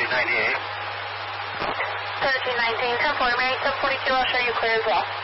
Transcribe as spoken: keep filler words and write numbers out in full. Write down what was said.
thirteen ninety-eight. thirteen nineteen, ten forty, Mary, seven forty-two, I'll show you clear as well.